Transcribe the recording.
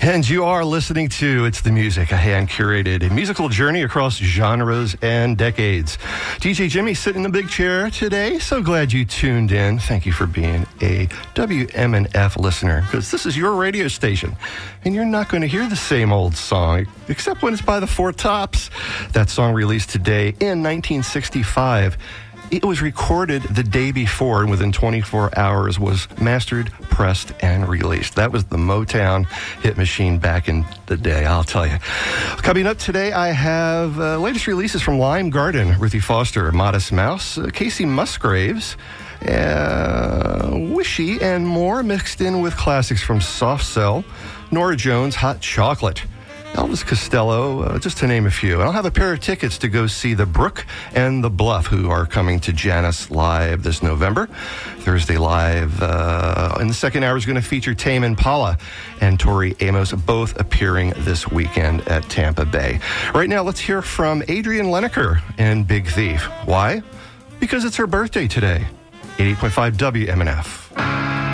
And you are listening to It's the Music, a hand-curated musical journey across genres and decades. DJ Jimmy sitting in the big chair today. So glad you tuned in. Thank you for being a WMNF listener, because this is your radio station, and you're not going to hear the same old song, except when it's by the Four Tops. That song released today in 1965. It was recorded the day before, and within 24 hours was mastered, pressed, and released. That was the Motown hit machine back in the day, I'll tell you. Coming up today, I have latest releases from Lime Garden, Ruthie Foster, Modest Mouse, Casey Musgraves, Wishy, and more, mixed in with classics from Soft Cell, Norah Jones, Hot Chocolate, Elvis Costello, just to name a few. And I'll have a pair of tickets to go see The Brook and The Bluff, who are coming to Janus Live this November. Thursday Live in the second hour is going to feature Tame Impala and Tori Amos, both appearing this weekend at Tampa Bay. Right now, let's hear from Adrienne Lenneker and Big Thief. Why? Because it's her birthday today. 88.5 WMNF.